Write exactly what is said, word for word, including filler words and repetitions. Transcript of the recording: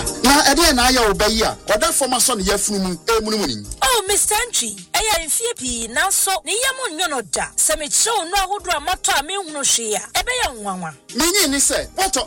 Na ede na aya obayi a oda former son yefunu mu emunu mu. Oh Mister Entry, eya mfie pi nanso ne yam nyono da. Se me chew no ahodo amato a me hunu hwe a ebe ya nwanwa. Menyi ni se, what